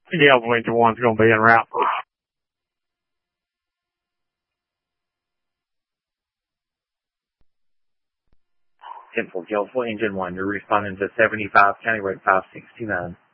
Yeah, Winter one's going to be en route. 10-4 California, Engine 1, you're responding to 75, County Road 569.